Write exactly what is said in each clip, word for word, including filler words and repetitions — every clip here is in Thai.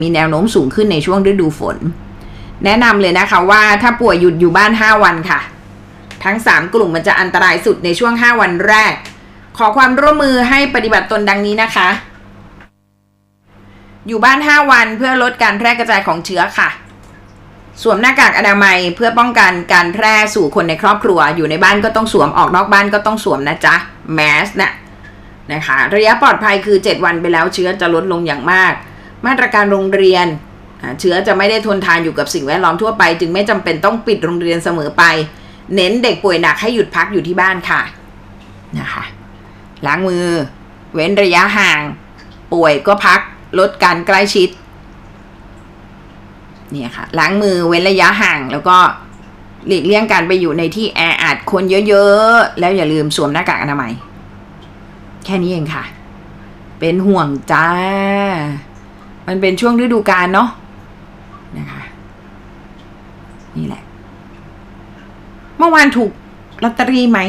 มีแนวโน้มสูงขึ้นในช่วงฤดูฝนแนะนำเลยนะคะว่าถ้าป่วยหยุดอยู่บ้านห้าวันค่ะทั้งสามกลุ่มมันจะอันตรายสุดในช่วงห้าวันแรกขอความร่วมมือให้ปฏิบัติตนดังนี้นะคะอยู่บ้านห้าวันเพื่อลดการแพร่กระจายของเชื้อค่ะสวมหน้ากากอนามัยเพื่อป้องกันการแพร่สู่คนในครอบครัวอยู่ในบ้านก็ต้องสวมออกนอกบ้านก็ต้องสวมนะจ๊ะแมสนะนะคะระยะปลอดภัยคือเจ็ดวันไปแล้วเชื้อจะลดลงอย่างมากมาตรการโรงเรียนเชื้อจะไม่ได้ทนทานอยู่กับสิ่งแวดล้อมทั่วไปจึงไม่จำเป็นต้องปิดโรงเรียนเสมอไปเน้นเด็กป่วยหนักให้หยุดพักอยู่ที่บ้านค่ะนะคะล้างมือเว้นระยะห่างป่วยก็พักลดการใกล้ชิดเนี่ยค่ะล้างมือเว้นระยะห่างแล้วก็หลีกเลี่ยงการไปอยู่ในที่แออัดคนเยอะๆแล้วอย่าลืมสวมหน้ากากอนามัยแค่นี้เองค่ะเป็นห่วงจ้ามันเป็นช่วงฤดูกาลเนาะนะคะนี่แหละเมื่อวานถูกลอตเตอรี่ไหม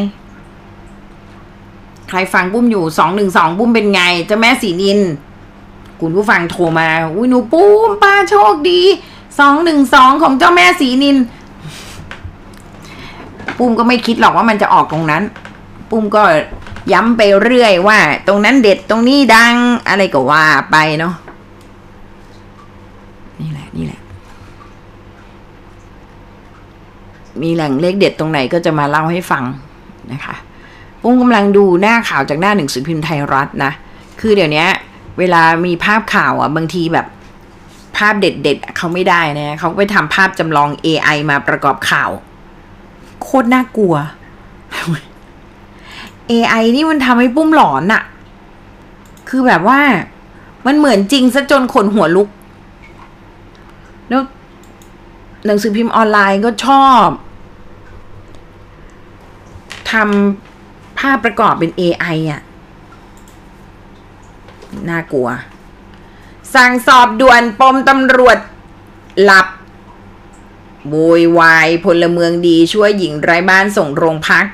ใครฟังปุ้มอยู่สองหนึ่งสองปุ้มเป็นไงเจ้าแม่สีนินคุณผู้ฟังโทรมาอุ้ยหนูปุ้มป้าโชคดีสองหนึ่งสองของเจ้าแม่สีนินปุ้มก็ไม่คิดหรอกว่ามันจะออกตรงนั้นปุ้มก็ย้ำไปเรื่อยว่าตรงนั้นเด็ดตรงนี้ดังอะไรก็ว่าไปเนาะนี่แหละนี่แหละมีแหล่งเลขเด็ดตรงไหนก็จะมาเล่าให้ฟังนะคะปุ้มกำลังดูหน้าข่าวจากหน้าหนึ่งสือพิมพ์ไทยรัฐนะคือเดี๋ยวนี้เวลามีภาพข่าวอ่ะบางทีแบบภาพเด็ดๆเขาไม่ได้นะเขาไปทำภาพจำลอง เอ ไอ มาประกอบข่าวโคตรน่ากลัว เอ ไอ นี่มันทำให้ปุ้มหลอนอะคือแบบว่ามันเหมือนจริงซะจนขนหัวลุกแล้วหนังสือพิมพ์ออนไลน์ก็ชอบทำภาพประกอบเป็น เอ ไอ อะน่ากลัวสั่งสอบด่วนปมตำรวจหลับโวยวายพลเมืองดีช่วยหญิงไร้บ้านส่งโรงพัก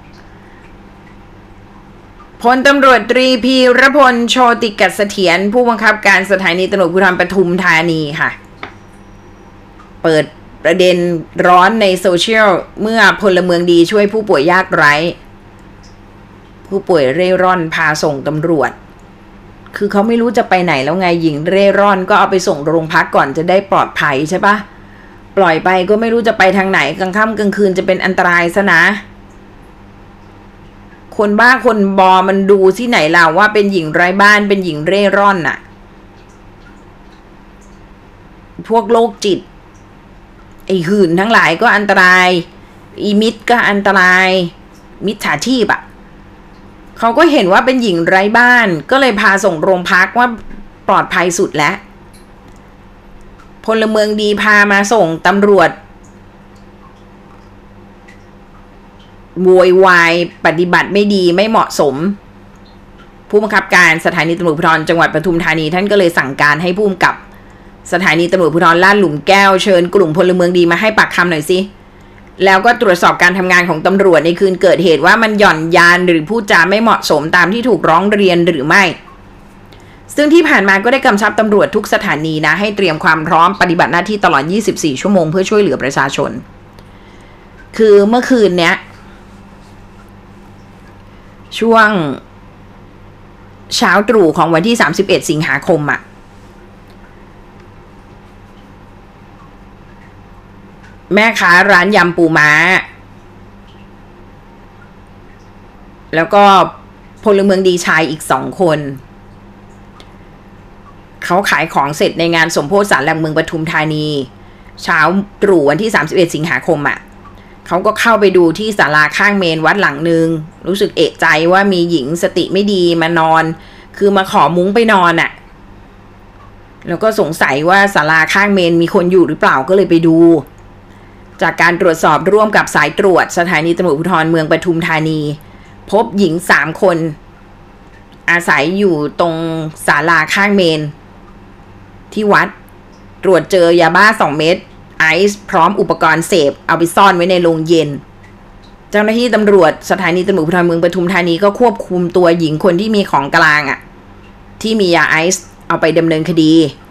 พลตำรวจตรีพีรพลโชติกัสเสถียรผู้บังคับการสถานีตำรวจภูธรปทุมธานีค่ะเปิดประเด็นร้อนในโซเชียลเมื่อพลเมืองดีช่วยผู้ป่วยยากไร้ผู้ป่วยเร่ร่อนพาส่งตำรวจคือเขาไม่รู้จะไปไหนแล้วไงหญิงเร่ร่อนก็เอาไปส่งโรงพักก่อนจะได้ปลอดภัยใช่ปะปล่อยไปก็ไม่รู้จะไปทางไหนกลางค่ำกลางคืนจะเป็นอันตรายซะนะคนบ้าคนบอมันดูที่ไหนล่ะว่าเป็นหญิงไร้บ้านเป็นหญิงเร่ร่อนน่ะพวกโรคจิตไอ้หื่นทั้งหลายก็อันตรายอีมิตรก็อันตรายมิจฉาชีพอ่ะเขาก็เห็นว่าเป็นหญิงไร้บ้านก็เลยพาส่งโรงพักว่าปลอดภัยสุดแล้วพลเมืองดีพามาส่งตำรวจโวยวายปฏิบัติไม่ดีไม่เหมาะสมผู้บังคับการสถานีตำรวจภูธรจังหวัดปทุมธานีท่านก็เลยสั่งการให้ผู้กำกับสถานีตำรวจภูธรลาดหลุมแก้วเชิญกลุ่มพลเมืองดีมาให้ปากคำหน่อยสิแล้วก็ตรวจสอบการทำงานของตำรวจในคืนเกิดเหตุว่ามันหย่อนยานหรือพูดจาไม่เหมาะสมตามที่ถูกร้องเรียนหรือไม่ซึ่งที่ผ่านมาก็ได้กำชับตำรวจทุกสถานีนะให้เตรียมความพร้อมปฏิบัติหน้าที่ตลอดยี่สิบสี่ชั่วโมงเพื่อช่วยเหลือประชาชนคือเมื่อคืนเนี้ยช่วงเช้าตรู่ของวันที่สามสิบเอ็ดสิงหาคมอะแม่ค้าร้านยำปูม้าแล้วก็พลเมืองดีชายอีกสองคนเขาขายของเสร็จในงานสมโภชศาลหลักเมืองปทุมธานีเช้าตรู่วันที่สามสิบเอ็ดสิงหาคมอะเขาก็เข้าไปดูที่ศาลาข้างเมนวัดหลังนึงรู้สึกเอะใจว่ามีหญิงสติไม่ดีมานอนคือมาขอมุ้งไปนอนอะแล้วก็สงสัยว่าศาลาข้างเมนมีคนอยู่หรือเปล่าก็เลยไปดูจากการตรวจสอบร่วมกับสายตรวจสถานีตำรวจภูธรเมืองปทุมธานีพบหญิงสามคนอาศัยอยู่ตรงศาลาข้างเมนที่วัดตรวจเจอยาบ้าสองเม็ดไอซ์พร้อมอุปกรณ์เสพเอาไปซ่อนไว้ในโรงเย็นเจ้าหน้าที่ตำรวจสถานีตำรวจภูธรเมืองปทุมธานีก็ควบคุมตัวหญิงคนที่มีของกลางอ่ะที่มียาไอซ์เอาไปดำเนินคดี